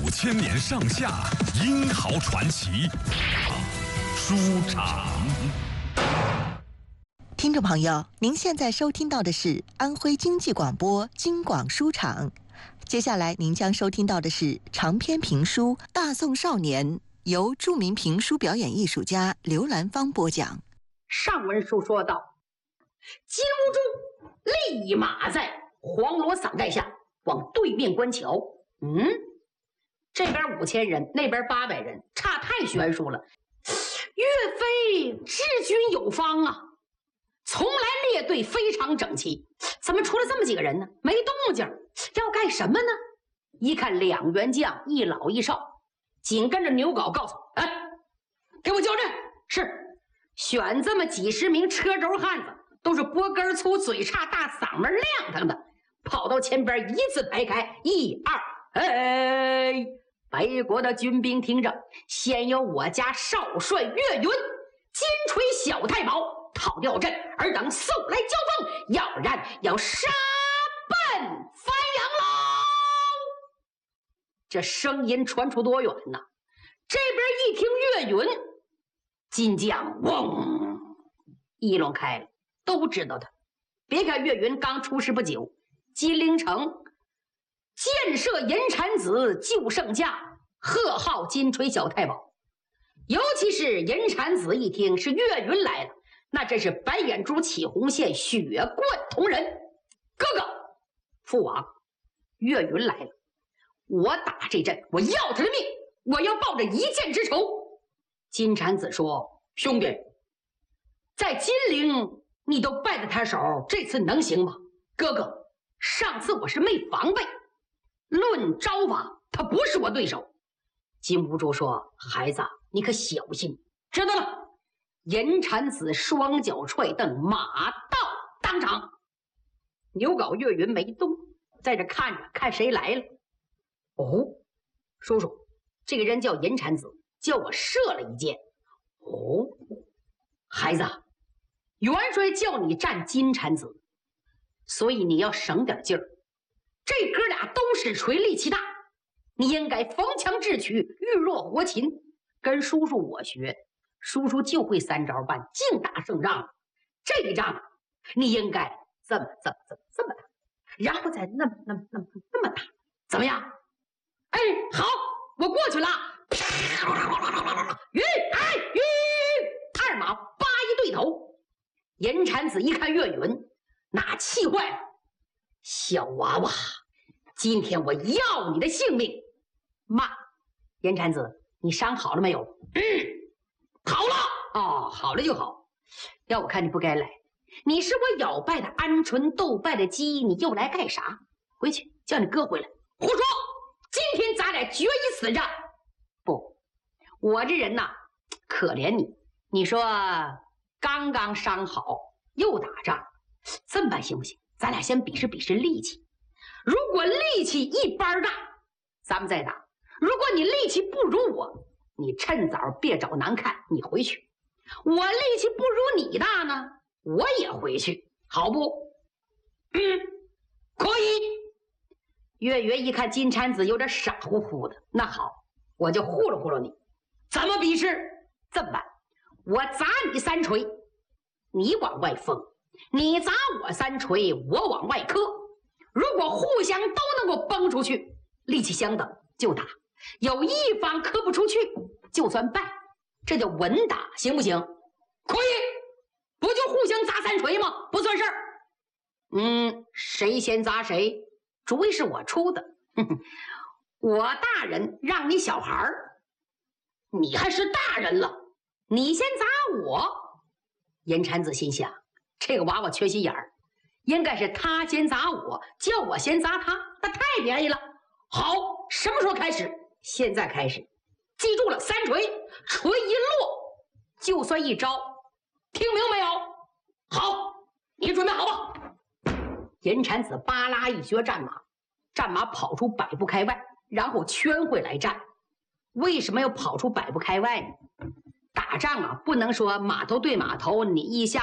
5000年上下，英豪传奇，书场。 听众朋友，您现在收听到的是安徽经济广播京广书场。接下来您将收听到的是长篇评书《大宋少年》，由著名评书表演艺术家刘兰芳播讲。 上文书说到，金兀术立马在黄罗伞盖下往对面观瞧。这边5000人，那边800人，差太悬殊了。岳飞治军有方啊，从来列队非常整齐，怎么出了这么几个人呢？没动静，要干什么呢？一看2员将，一老一少，紧跟着牛皋告诉：“哎，给我交阵！”是。选这么几十名车轴汉子，都是脖根粗、嘴差、大嗓门亮堂的，跑到前边一字排开，1、2，哎！北国的军兵听着，先由我家少帅岳云金锤小太保讨调阵，尔等速来交锋，要不然要杀奔番阳喽！这声音传出多远呢？这边一听岳云，金将嗡，议论开了，都知道他。别看岳云刚出师不久，金陵城建设银蝉子救圣驾，贺号金锤小太保。尤其是银蝉子一听是岳云来了，那真是白眼珠起红线，血贯瞳仁。哥哥，父王，岳云来了，我打这阵，我要他的命，我要报这一箭之仇。金蝉子说：“兄弟，在金陵你都败在他手，这次能行吗？”哥哥，上次我是没防备，论招法，他不是我对手。金兀术说：“孩子，你可小心。”知道了。银蝉子双脚踹蹬，马到当场。牛皋、岳云没动，在这看着，看谁来了。哦，叔叔，这个人叫银蝉子，叫我射了一箭。哦，孩子，元帅叫你战金蝉子，所以你要省点劲儿。这哥俩都使锤，力气大，你应该逢强制取，遇弱活擒，跟叔叔我学。叔叔就会3招半，净打胜仗。这一仗你应该这么打，然后再那么打，怎么样？哎，好，我过去了。云二马8一对头。银蝉子一看岳云，那气坏了。小娃娃，今天我要你的性命！妈，银蝉子，你伤好了没有？好了。哦，好了就好。要我看你不该来，你是我咬败的鹌鹑，斗败的鸡，你又来干啥？回去叫你哥回来。胡说！今天咱俩决一死战。不，我这人呐，可怜你。你说刚刚伤好，又打仗，这么办行不行？咱俩先比试比试力气。如果力气一般大，咱们再打；如果你力气不如我，你趁早别找难看，你回去。我力气不如你大呢，我也回去，好不？可以。岳云一看金蝉子有点傻乎乎的，那好，我就糊弄糊弄你。怎么比试？这么办，我砸你3锤，你往外封；你砸我3锤，我往外磕。如果互相都能够崩出去，力气相等就打；有一方磕不出去，就算败。这叫稳打，行不行？可以。不就互相砸3锤吗？不算事儿。谁先砸谁，主意是我出的。我大人让你小孩儿，你还是大人了，你先砸我。银蝉子心想，这个娃娃缺心眼儿，应该是他先砸我，叫我先砸他，那太便宜了。好，什么时候开始？现在开始。记住了，3锤，锤一落就算1招，听明没有？好，你准备好吧。银蝉子巴拉一学战马，战马跑出100步开外，然后圈回来战。为什么要跑出100步开外呢？打仗啊，不能说码头对码头，你一下